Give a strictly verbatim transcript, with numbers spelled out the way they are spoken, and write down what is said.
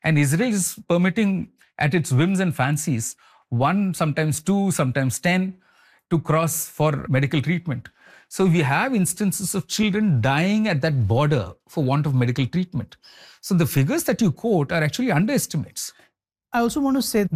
And Israel is permitting at its whims and fancies one, sometimes two, sometimes ten to cross for medical treatment. So we have instances of children dying at that border for want of medical treatment. So the figures that you quote are actually underestimates. I also want to say